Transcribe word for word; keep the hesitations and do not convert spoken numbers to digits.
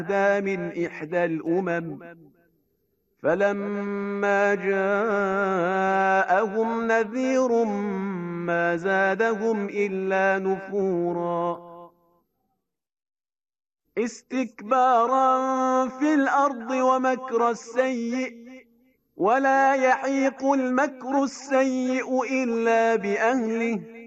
أهدى من إحدى الأمم فلما جاءهم نذير ما زادهم إلا نفورا استكبارا في الأرض ومكر السيء ولا يحيق المكر السيء إلا بأهله